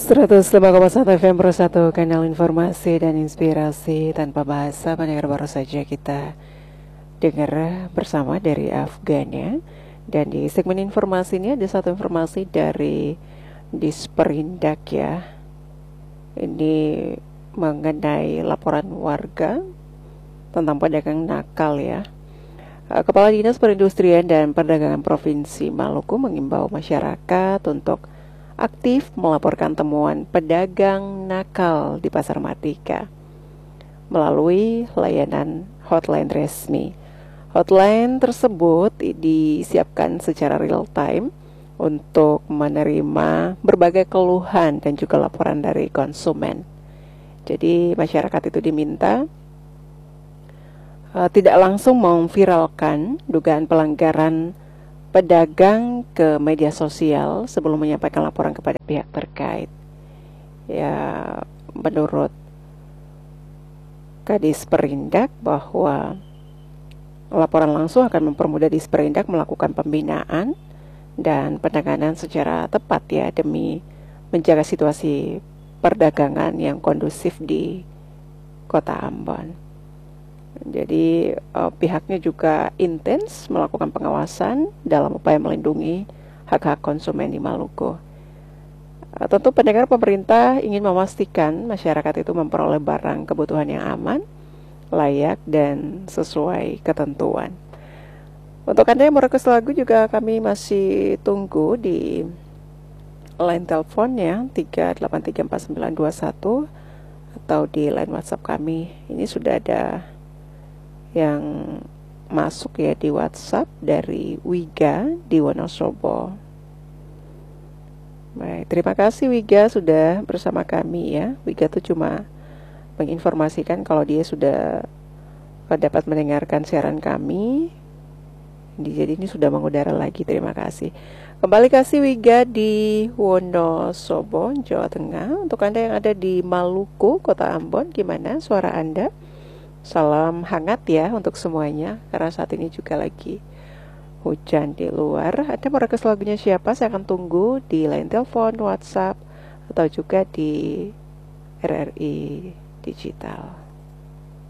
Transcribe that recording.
105,1 FM Pro 1, kanal informasi dan inspirasi tanpa bahasa. Pendengar, baru saja kita dengar bersama dari Afgania. Dan di segmen informasi ini ada satu informasi dari Disperindak ya. Ini mengenai laporan warga tentang pedagang nakal ya. Kepala Dinas Perindustrian dan Perdagangan Provinsi Maluku mengimbau masyarakat untuk aktif melaporkan temuan pedagang nakal di Pasar Mardika melalui layanan hotline resmi. Hotline tersebut disiapkan secara real time untuk menerima berbagai keluhan dan juga laporan dari konsumen. Jadi masyarakat itu diminta tidak langsung memviralkan dugaan pelanggaran pedagang ke media sosial sebelum menyampaikan laporan kepada pihak terkait. Ya, menurut Kadis Perindak bahwa laporan langsung akan mempermudah Disperindak melakukan pembinaan dan penanganan secara tepat ya, demi menjaga situasi perdagangan yang kondusif di Kota Ambon. Jadi pihaknya juga intens melakukan pengawasan dalam upaya melindungi hak-hak konsumen di Maluku. Tentu pendengar, pemerintah ingin memastikan masyarakat itu memperoleh barang kebutuhan yang aman, layak, dan sesuai ketentuan. Untuk Anda yang mau request lagu juga kami masih tunggu di line teleponnya 3834921 atau di line WhatsApp kami. Ini sudah ada yang masuk ya di WhatsApp dari Wiga di Wonosobo. Baik, terima kasih Wiga sudah bersama kami ya. Wiga tuh cuma menginformasikan kalau dia sudah dapat mendengarkan siaran kami. Jadi ini sudah mengudara lagi. Terima kasih. Kembali kasih Wiga di Wonosobo, Jawa Tengah. Untuk Anda yang ada di Maluku, Kota Ambon, gimana suara Anda? Salam hangat ya untuk semuanya, karena saat ini juga lagi hujan di luar. Ada mau request lagunya siapa? Saya akan tunggu di line telepon, WhatsApp, atau juga di RRI Digital.